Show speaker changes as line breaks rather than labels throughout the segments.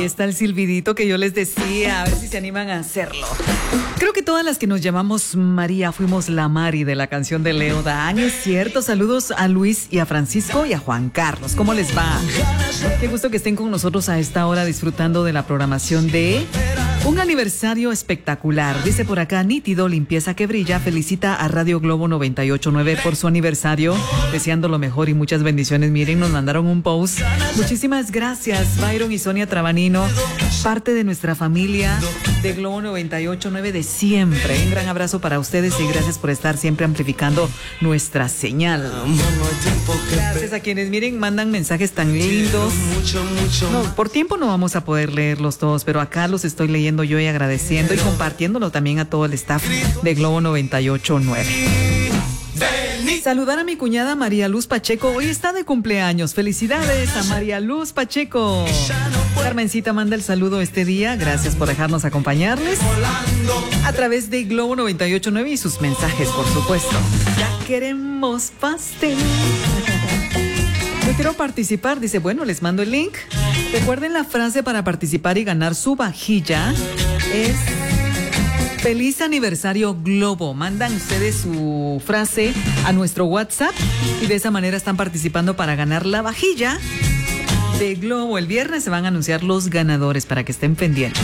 está el silbidito que yo les decía, a ver si se animan a hacerlo. Creo que todas las que nos llamamos María fuimos la Mari de la canción de Leo Dan. Es cierto, saludos a Luis y a Francisco y a Juan Carlos. ¿Cómo les va? Qué gusto que estén con nosotros a esta hora disfrutando de la programación de un aniversario espectacular. Dice por acá, nítido, limpieza que brilla. Felicita a Radio Globo 98.9 por su aniversario, deseando lo mejor y muchas bendiciones. Miren, nos mandaron un post. Muchísimas gracias, Byron y Sonia Trabanino, parte de nuestra familia de Globo 98.9 de siempre. Un gran abrazo para ustedes y gracias por estar siempre amplificando nuestra señal. Gracias a quienes, miren, mandan mensajes tan lindos. No, por tiempo no vamos a poder leerlos todos, pero acá los estoy leyendo yo y agradeciendo y compartiéndolo también a todo el staff de Globo 98.9. Saludar a mi cuñada María Luz Pacheco, hoy está de cumpleaños. Felicidades a María Luz Pacheco. Carmencita manda el saludo este día, gracias por dejarnos acompañarles a través de Globo 98.9 y sus mensajes, por supuesto. Ya queremos pastel. Yo quiero participar, dice, bueno, les mando el link. Recuerden, la frase para participar y ganar su vajilla es feliz aniversario Globo. Mandan ustedes su frase a nuestro WhatsApp y de esa manera están participando para ganar la vajilla de Globo. El viernes se van a anunciar los ganadores para que estén pendientes.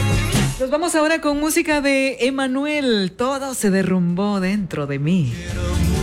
Nos vamos ahora con música de Emanuel. Todo se derrumbó dentro de mí.